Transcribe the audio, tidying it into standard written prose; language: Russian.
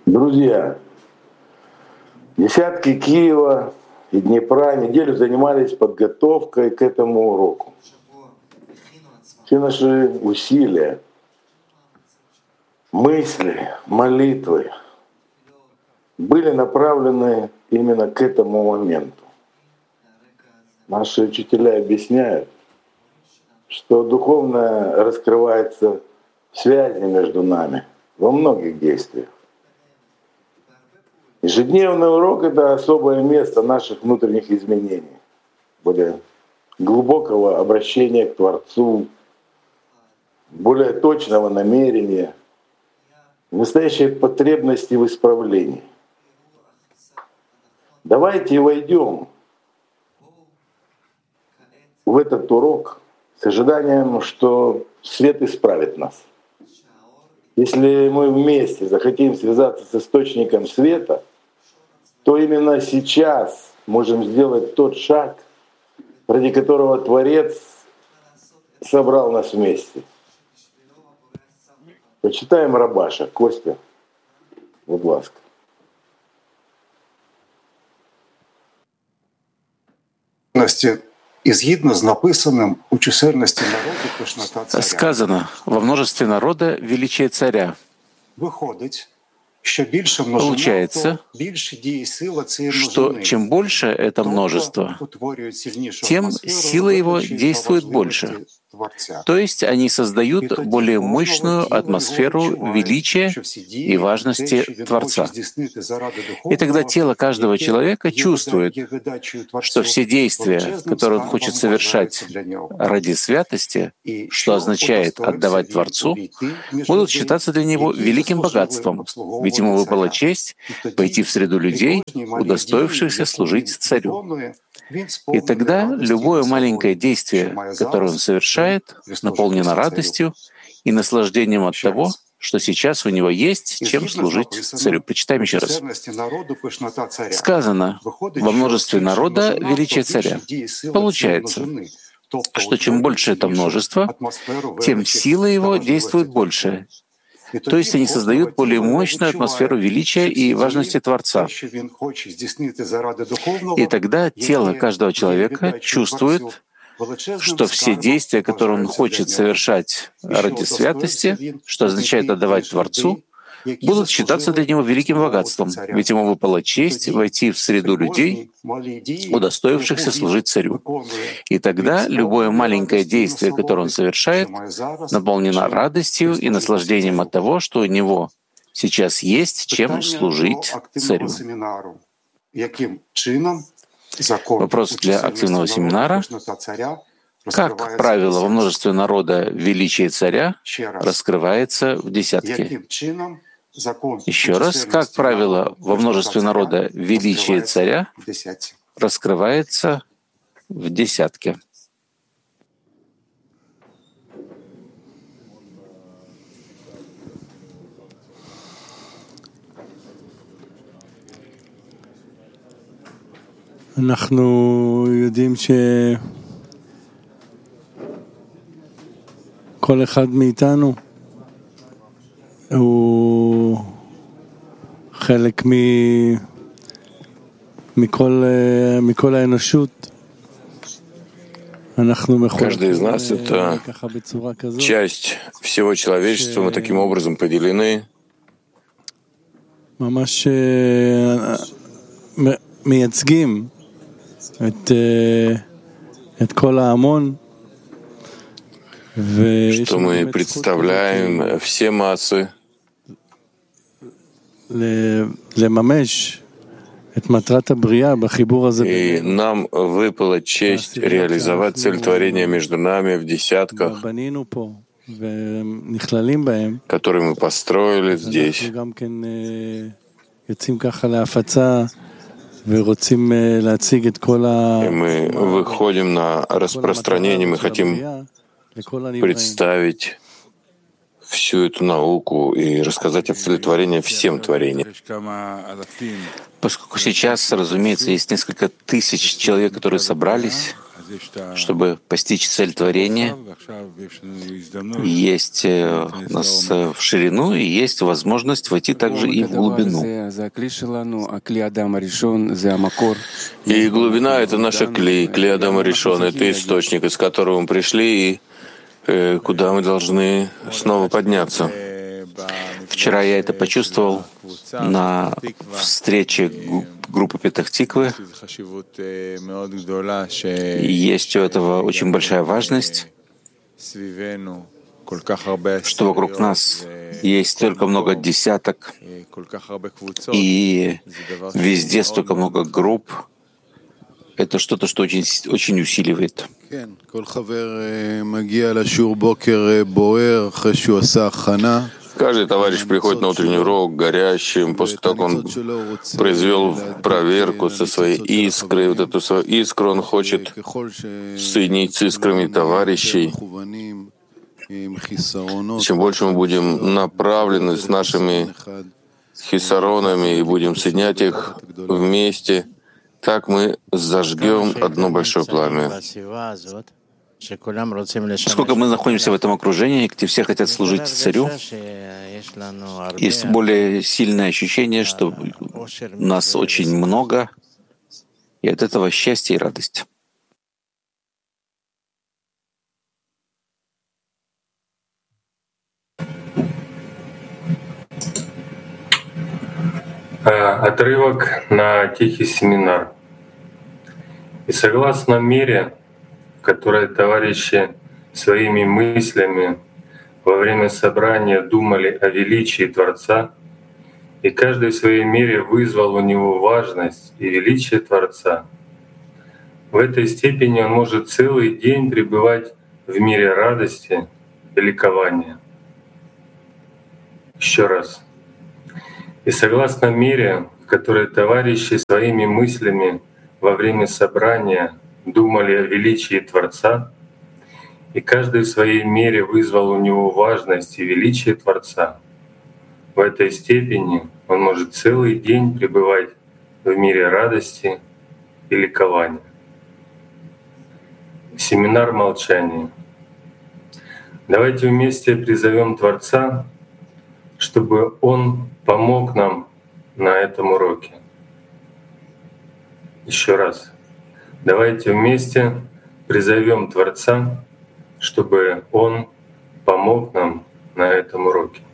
Друзья, десятки Киева и Днепра неделю занимались подготовкой к этому уроку. Все наши усилия, мысли, молитвы были направлены именно к этому моменту. Наши учителя объясняют, что духовное раскрывается в связи между нами во многих действиях. Ежедневный урок — это особое место наших внутренних изменений, более глубокого обращения к Творцу, более точного намерения, настоящей потребности в исправлении. Давайте войдем в этот урок с ожиданием, что свет исправит нас. Если мы вместе захотим связаться с источником света, то именно сейчас можем сделать тот шаг, ради которого Творец собрал нас вместе. Почитаем Рабаша. Костя, будь ласка. І згідно з написаним у чисельності народу пишнота царя. Сказано, во множестве народа величие царя. Виходить, що більше множина, Получается, то більше діє сила цієї что множини. чем больше это множество, Утворюють сильнішу тем атмосферу, сила его ведучи действует по больше. важливості Творця. То есть они создают І тоді более кожного мощную тіла атмосферу його відчуває, величия що всі дії, и важности те, що він Творца. хоче здійснити заради И духовного, тогда тело каждого яке человека є чувствует, видачею Творцю, что все действия, величезним которые он скарбом хочет вважаються совершать для нього. ради святости, И что означает отдавать Творцу, будут считаться для него великим богатством, ведь ему выпала честь пойти в среду людей, удостоившихся служить царю. И тогда любое маленькое действие, которое он совершает, наполнено радостью и наслаждением от того, что сейчас у него есть, чем служить царю. Прочитаем еще раз. Сказано, во множестве народа величие царя. Получается, что чем больше это множество, тем сила его действует больше. То есть они создают более мощную атмосферу величия и важности Творца. И тогда тело каждого человека чувствует, что все действия, которые он хочет совершать ради святости, что означает отдавать Творцу, будут считаться для него великим богатством, ведь ему выпала честь войти в среду людей, удостоившихся служить царю. И тогда любое маленькое действие, которое он совершает, наполнено радостью и наслаждением от того, что у него сейчас есть, чем служить царю. Вопрос для активного семинара. Как правило, во множестве народа величие царя раскрывается в десятке? Еще раз, как правило, во множестве народа величие царя раскрывается в десятке. אנחנו יודעים שכל אחד מאיתנו הוא חלק מכל האנושות. Каждый из нас — это часть всего человечества. Мы таким образом поделены, ממש מייצגים את כל ההמון. что мы представляем все массы, и нам выпала честь реализовать цель творения между нами в десятках, которые мы построили здесь. И мы выходим на распространение, мы хотим представить всю эту науку и рассказать о цели творения всем творениям. Поскольку сейчас, разумеется, есть несколько тысяч человек, которые собрались, чтобы постичь цель творения, есть у нас в ширину и есть возможность войти также и в глубину. И глубина — это наша клей Адама Ришон, это источник, из которого мы пришли и куда мы должны снова подняться. Вчера я это почувствовал на встрече группы Петах-Тиквы. Есть у этого очень большая важность, что вокруг нас есть столько много десяток, и везде столько много групп. Это что-то, что очень усиливает. Каждый товарищ приходит на утренний урок горящим, после того, как он произвел проверку со своей искрой. Вот эту свою искру он хочет соединить с искрами товарищей. Чем больше мы будем направлены с нашими хисаронами и будем соединять их вместе, так мы зажгем одно большое пламя. Сколько мы находимся в этом окружении, где все хотят служить царю, есть более сильное ощущение, что нас очень много, и от этого счастье и радость. Отрывок на тихий семинар. И согласно мере, в которой товарищи своими мыслями во время собрания думали о величии Творца, и каждый в своей мере вызвал у него важность и величие Творца, в этой степени он может целый день пребывать в мире радости и ликования. Еще раз. И согласно мере, в которой товарищи своими мыслями во время собрания думали о величии Творца, и каждый в своей мере вызвал у него важность и величие Творца, в этой степени он может целый день пребывать в мире радости и ликования. Семинар молчания. Давайте вместе призовем Творца, чтобы Он помог нам на этом уроке. Еще раз. Давайте вместе призовем Творца, чтобы Он помог нам на этом уроке.